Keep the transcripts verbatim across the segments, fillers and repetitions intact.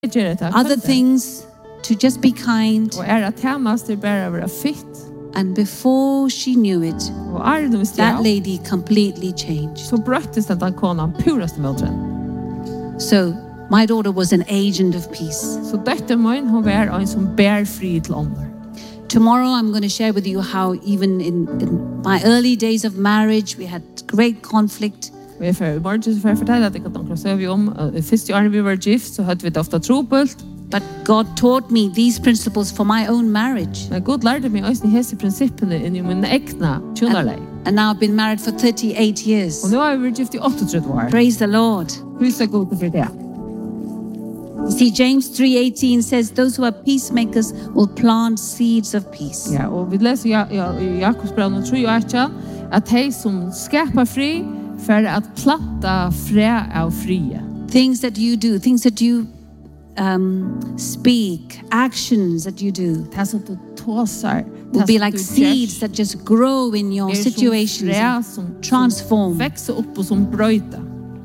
Other things to just be kind. And before she knew it, that lady completely changed. So my daughter was an agent of peace. Tomorrow I'm going to share with you how even in, in my early days of marriage we had great conflict. Vi får bare fortelle at jeg kan noen se vi om første året vi var gift så hadde vi det ofte trobult. But God taught me these principles for my own marriage. Men Gud lærte meg også disse prinsippene inn i min egna kjønnerlei. And now I've been married for thirty-eight years. Og nå har vi vært gift i åttiåtte år. Praise the Lord. Prisa Gud for det. You see, James three eighteen says, those who are peacemakers will plant seeds of peace. Ja, og vi leser ja, ja, Jakobs brev nå tre og åtte at de som skaper fri for at planta frä av frie. Things that you do, things that you um, speak, actions that you do, Det som du tåsar, will be like seeds that just grow in your situations and transform. Växa upp och som bröta.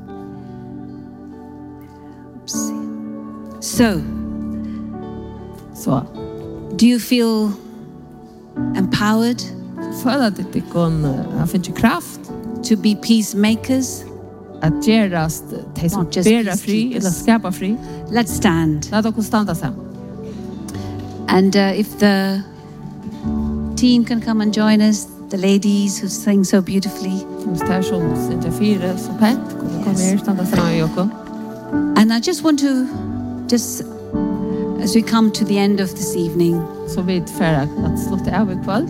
So, Så, do you feel empowered føler at det kan ha finnet kraft to be peacemakers? at gerast de som Not just bæra fri peacekeepers. eller skapa fri. Let's stand. Lad oss standa sammen. And uh, if the team can come and join us, the ladies who sing so beautifully. Hvis det er som Sinja fire som pent, kommer komme her, standa sammen i okko. And I just want to, just as we come to the end of this evening, Så vi færre at slutte av i kveld.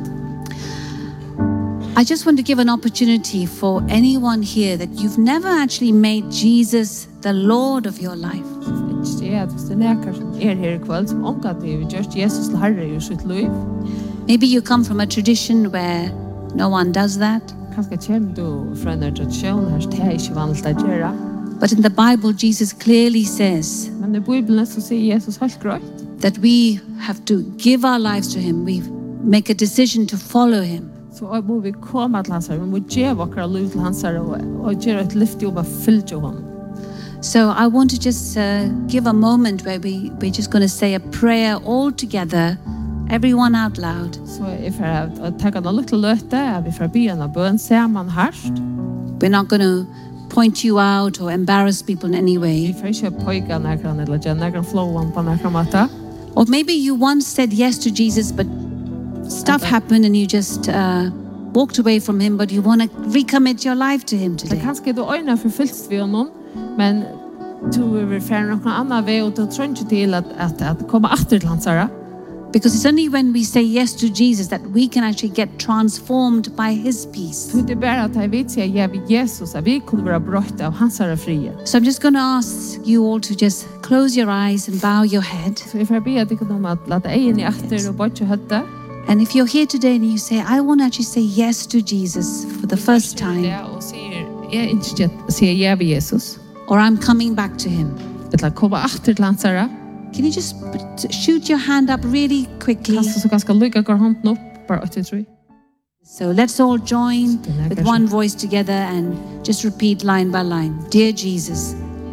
I just want to give an opportunity for anyone here that you've never actually made Jesus the Lord of your life. Ikke det at hvis det er nekar som er her i kveld, som omgat vi har gjort Jesus til Herre i sitt liv. Maybe you come from a tradition where no one does that. Kanskje kommer du fra en tradisjon her, det er ikke vanligt å gjøre. But in the Bible, Jesus clearly says Men i Bibelen så sier Jesus helt grønt. that we have to give our lives to Him. We make a decision to follow Him. Så må vi komme til hans her, vi må gjøre akkurat liv til hans her, og, og gjøre et lyft om å fylke honom. So I want to just uh, give a moment where we, we're just going to say a prayer all together, everyone out loud. Så jeg får ta noe litt løte, vi får be en bøn sammen herst. We're not going to point you out or embarrass people in any way. Vi får ikke pøyke nærkene eller gjøre nærkene flowen på nærkene måte. Or maybe you once said yes to Jesus, but stuff happened and you just uh, walked away from Him, but you want to recommit your life to Him Det today. kanskje du øyne forfyllst vi honom, men du vil få noen annen vei, og du trenger ikke til at, at, at komme etter til hans her. Because it's only when we say yes to Jesus that we can actually get transformed by His peace. Så det er bare at jeg vet seg, ja, vi Jesus, at vi kunne være brøtt av hans her frie. So I'm just going to ask you all to just close your eyes and bow your head. Så jeg får be at jeg kan om at lade egen i etter og bøtje høtte. And if you're here today and you say, I want to actually say yes to Jesus for the first time, Ja, og sier, jeg ikke sier ja ved Jesus. or I'm coming back to Him, Eller komme etter til hans her. can you just shoot your hand up really quickly? Kasta så ganske lykke går hånden opp, bare åtti tre. So let's all join with one voice together and just repeat line by line. Dear Jesus,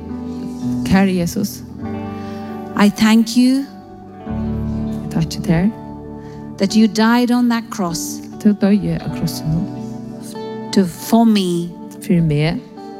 Kære Jesus, I thank you takk til deg. that you died on that cross Du døye av krossen to for me. for meg.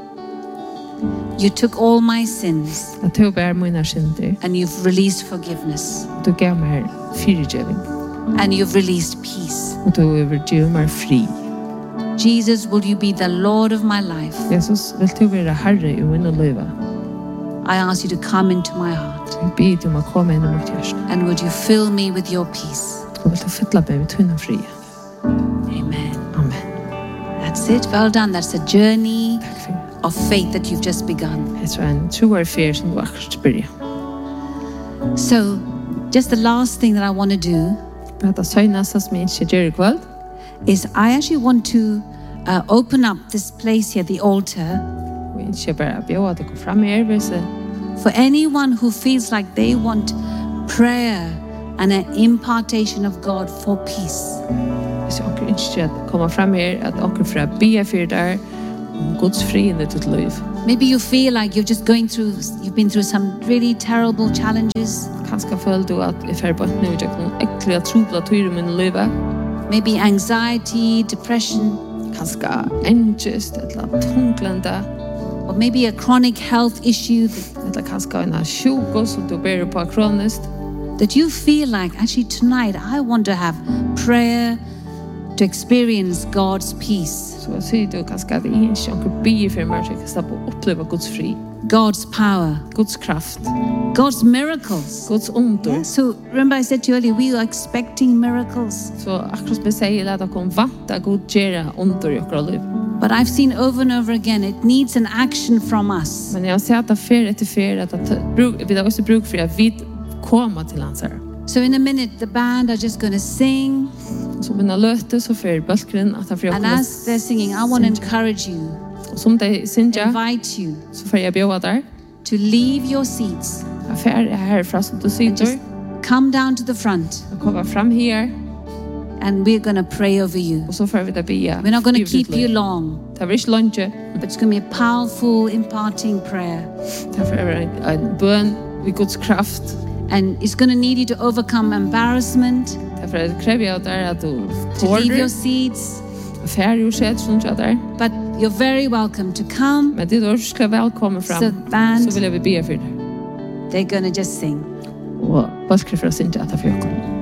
You took all my sins At du bærer mine synder. and you've released forgiveness Du gav meg fyrirgeving. and you've released peace. Og du vil gjøre meg fri. Jesus, will you be the Lord of my life? Jesus, vil du være herre i min liv? I ask you to come into my heart Jeg beder om å komme inn i mitt hjerte. and would you fill me with your peace? Og vil du fylle meg med tunne frie. Amen. Amen. That's it. Well done. That's a journey Takk for det. of faith that you've just begun. Jeg tror en troer fyr som du akkurat begynner. So, just the last thing that I want to do Men det søgneste som jeg ikke gjør i kveld, is I actually want to uh, open up this place here, the altar, og jeg ikke bare bjør at det går frem her, hvis jeg for anyone who feels like they want prayer and an impartation of God for peace. Hvis jeg akkurat ikke kommer frem her, at akkurat fra be for der, om Guds fri inn i ditt liv. Maybe you feel like you're just going through, you've been through some really terrible challenges. Kanske føler du at jeg får bort nu, jeg kan ekkert trubla tyr i min liv. Maybe anxiety, depression. Kanske angst, eller tunglande. Or maybe a chronic health issue that, Eller kanske en sjuk som du bär på kroniskt. that you feel like, actually tonight I want to have prayer to experience God's peace, Så säger du kanske att inte jag be för mig så jag ska uppleva Guds fri, God's power, Guds kraft, God's miracles. Guds under. So remember I said to you earlier, we are expecting miracles. Så akkurat som jag säger att det kommer vanta Gud gera under i våra liv. But I've seen over and over again, it needs an action from us. Men jag ser att det fer efter fer att vi har också bruk för att vi komma till hans här. So in a minute, the band are just going to sing. Så mina löte så fer balkren att han får And as they're singing, I want to encourage you, som det synja invite you så får jag bjuda där. to leave your seats Jag fer härifrån som du and sitter. just come down to the front. Jag kommer fram här And we're going to pray over you. och så får vi det be. We're not going to keep you long, Det blir inte lunch. but it's going to be a powerful imparting prayer. Det får en en bön vid Guds kraft. And it's going to need you to overcome embarrassment, Därför kräver jag där att du to leave your får seats. färg och sätt som jag där. But you're very welcome to come. Men det är ska välkommen So fram. band, Så vill jag be för dig. they're going to just sing. Och vad ska för synja att för jag kommer.